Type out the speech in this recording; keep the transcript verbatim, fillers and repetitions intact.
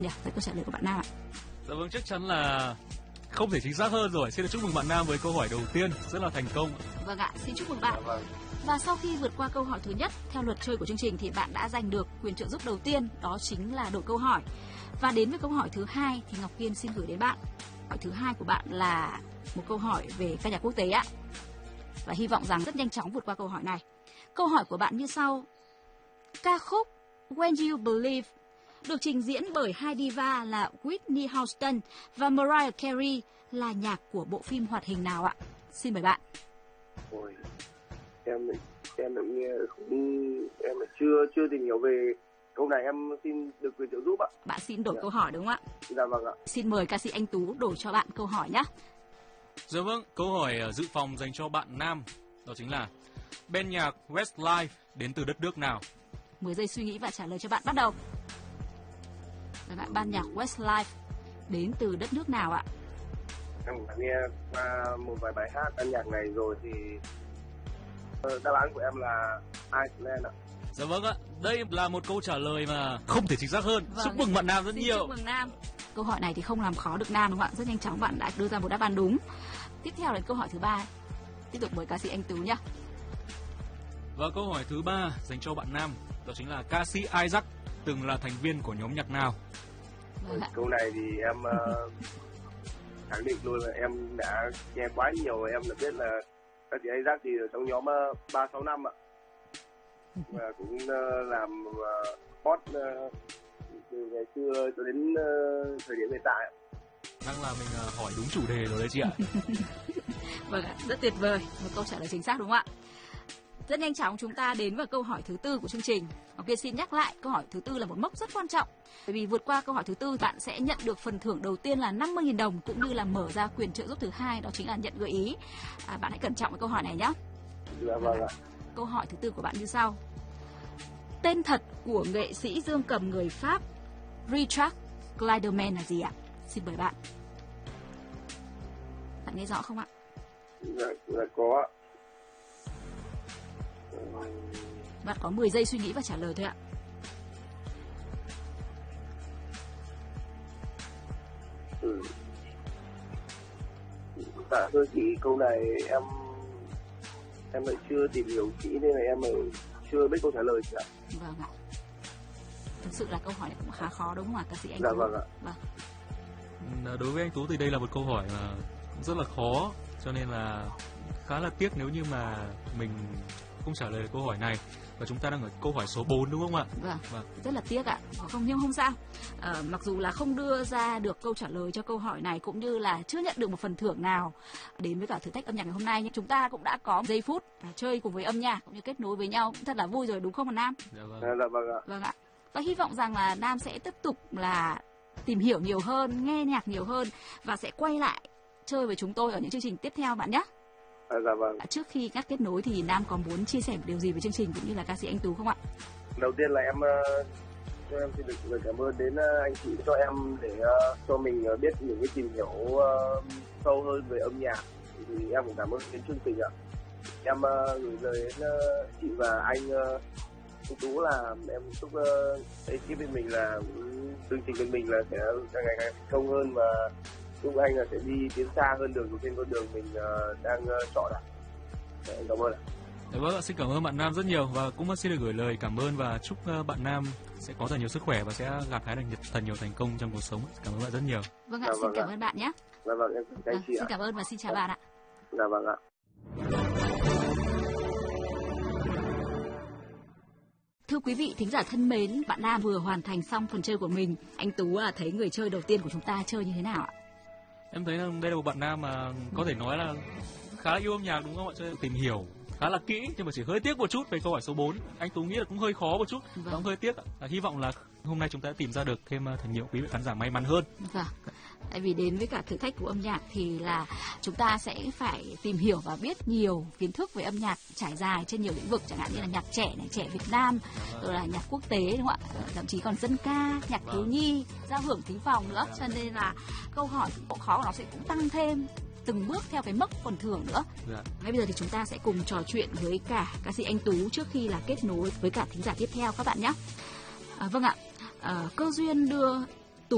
nhỉ? Với câu trả lời của bạn Nam ạ. Dạ vâng, chắc chắn là không thể chính xác hơn rồi. Xin được chúc mừng bạn Nam với câu hỏi đầu tiên rất là thành công. Vâng ạ, xin chúc mừng bạn. Vâng. Và sau khi vượt qua câu hỏi thứ nhất, theo luật chơi của chương trình thì bạn đã giành được quyền trợ giúp đầu tiên, đó chính là đổi câu hỏi. Và đến với câu hỏi thứ hai thì Ngọc Kiên xin gửi đến bạn. Hỏi thứ hai của bạn là một câu hỏi về ca nhạc quốc tế ạ. Và hy vọng rằng rất nhanh chóng vượt qua câu hỏi này. Câu hỏi của bạn như sau. Ca khúc When You Believe được trình diễn bởi hai diva là Whitney Houston và Mariah Carey là nhạc của bộ phim hoạt hình nào ạ? Xin mời bạn. Ôi, em em lại nghe không, em lại chưa chưa tìm hiểu về câu này, em xin được quyền trợ giúp ạ. Bạn xin đổi Dạ. câu hỏi đúng không ạ? Dạ vâng ạ. Xin mời ca sĩ Anh Tú đổi cho bạn câu hỏi nhé. Dạ vâng, câu hỏi dự phòng dành cho bạn Nam đó chính là bên nhạc Westlife đến từ đất nước nào? mười giây suy nghĩ và trả lời cho bạn bắt đầu. Và bạn ban nhạc Westlife đến từ đất nước nào ạ? Em đã nghe qua một vài bài hát âm nhạc này rồi thì đáp án của em là Iceland ạ. Dạ vâng ạ, đây là một câu trả lời mà không thể chính xác hơn. Vâng. Chúc mừng bạn Nam rất Xin nhiều. chúc mừng Nam. Câu hỏi này thì không làm khó được Nam đúng không ạ? Rất nhanh chóng bạn đã đưa ra một đáp án đúng. Tiếp theo đến câu hỏi thứ ba. Tiếp tục mời ca sĩ Anh Tú nhé. Và câu hỏi thứ ba dành cho bạn Nam đó chính là ca sĩ Isaac từng là thành viên của nhóm nhạc nào? Vâng ạ. Câu này thì em uh, khẳng định luôn là em đã nghe quá nhiều, em đã biết là các chị Isaac thì ở trong nhóm uh, ba sáu năm ạ. Và cũng uh, làm uh, hot uh, từ ngày xưa cho đến uh, thời điểm hiện tại. Đang là mình uh, hỏi đúng chủ đề rồi đấy chị ạ. Vâng ạ, rất tuyệt vời, một câu trả lời chính xác đúng không ạ? Rất nhanh chóng chúng ta đến vào câu hỏi thứ tư của chương trình. Ngọc Kiên xin nhắc lại, câu hỏi thứ tư là một mốc rất quan trọng. Bởi vì vượt qua câu hỏi thứ tư, bạn sẽ nhận được phần thưởng đầu tiên là năm mươi nghìn đồng cũng như là mở ra quyền trợ giúp thứ hai, đó chính là nhận gợi ý. À, bạn hãy cẩn trọng với câu hỏi này nhé. Dạ vâng ạ. Câu hỏi thứ tư của bạn như sau. Tên thật của nghệ sĩ dương cầm người Pháp Richard Clayderman là gì ạ? Xin mời bạn. Bạn nghe rõ không ạ? Dạ, dạ có ạ. Bạn có mười giây suy nghĩ và trả lời thôi ạ. Ừ. Dạ thưa chị, câu này em em lại chưa tìm hiểu kỹ nên là em lại chưa biết câu trả lời chị ạ. Vâng ạ. Thực sự là câu hỏi này cũng khá khó đúng không ạ, ca sĩ Anh Dạ Tú? vâng ạ. Vâng. Đối với anh Tú thì đây là một câu hỏi mà rất là khó, cho nên là khá là tiếc nếu như mà mình không trả lời được câu hỏi này. Và chúng ta đang ở câu hỏi số bốn đúng không ạ? Vâng, Vâng. rất là tiếc ạ. Không, nhưng không sao. À, mặc dù là không đưa ra được câu trả lời cho câu hỏi này cũng như là chưa nhận được một phần thưởng nào đến với cả thử thách âm nhạc ngày hôm nay, nhưng chúng ta cũng đã có giây phút chơi cùng với âm nhạc cũng như kết nối với nhau cũng thật là vui rồi đúng không ạ Nam? Dạ vâng. Dạ, dạ vâng ạ. Vâng ạ. Và hy vọng rằng là Nam sẽ tiếp tục là tìm hiểu nhiều hơn, nghe nhạc nhiều hơn và sẽ quay lại chơi với chúng tôi ở những chương trình tiếp theo bạn nhé. À, dạ vâng. Trước khi ngắt kết nối thì Nam có muốn chia sẻ một điều gì với chương trình cũng như là ca sĩ Anh Tú không ạ? Đầu tiên là em uh, cho em xin được lời cảm ơn đến uh, anh chị cho em để uh, cho mình uh, biết những cái tìm hiểu uh, sâu hơn về âm nhạc. Thì em cũng cảm ơn đến chương trình ạ. Em uh, gửi lời đến uh, chị và anh uh, anh Tú là em chúc uh, ekip bên mình là chương trình bên mình là sẽ càng ngày càng thành công hơn và chúc anh là sẽ đi tiến xa hơn đường trên con đường mình uh, đang uh, chọn ạ. Em cảm ơn ạ. Dạ vâng ạ, xin cảm ơn bạn Nam rất nhiều và cũng xin được gửi lời cảm ơn và chúc bạn Nam sẽ có thật nhiều sức khỏe và sẽ gặt hái được thật nhiều thành công trong cuộc sống. Cảm ơn bạn rất nhiều. Vâng ạ, Dạ, xin vâng cảm ạ. ơn bạn nhé. Dạ vâng, em cảm ơn Vâng, chị xin ạ. cảm ơn và xin chào bạn ạ. Dạ vâng ạ. Thưa quý vị thính giả thân mến, bạn Nam vừa hoàn thành xong phần chơi của mình. Anh Tú à, thấy người chơi đầu tiên của chúng ta chơi như thế nào ạ? Em thấy đây là một bạn Nam mà có thể nói là khá là yêu âm nhạc đúng không ạ? Cho nên tìm hiểu khá là kỹ nhưng mà chỉ hơi tiếc một chút về câu hỏi số bốn. Anh Tú nghĩ là cũng hơi khó một chút, Vâng. và cũng hơi tiếc ạ. À, hy vọng là hôm nay chúng ta đã tìm ra được thêm thật nhiều quý vị khán giả may mắn hơn. Vâng. Tại vì đến với cả thử thách của âm nhạc thì là chúng ta sẽ phải tìm hiểu và biết nhiều kiến thức về âm nhạc trải dài trên nhiều lĩnh vực, chẳng hạn như là nhạc trẻ này, trẻ Việt Nam, rồi là nhạc quốc tế đúng không ạ? Thậm chí còn dân ca, nhạc thiếu nhi, giao hưởng thính phòng nữa. Cho nên là câu hỏi độ khó của nó sẽ cũng tăng thêm từng bước theo cái mốc phần thưởng nữa. Dạ. Ngay bây giờ thì chúng ta sẽ cùng trò chuyện với cả ca sĩ Anh Tú trước khi là kết nối với cả thính giả tiếp theo các bạn nhé. À, vâng ạ. À, cơ duyên đưa